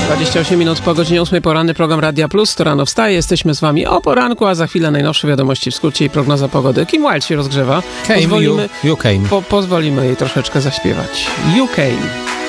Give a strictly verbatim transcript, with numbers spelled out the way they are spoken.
dwadzieścia osiem minut po godzinie ósmej, poranny program Radia Plus, to rano wstaje, jesteśmy z wami o poranku, a za chwilę najnowsze wiadomości w skrócie i prognoza pogody. Kim Wilde się rozgrzewa. Came, pozwolimy, you, you came. Po, pozwolimy jej troszeczkę zaśpiewać. You came.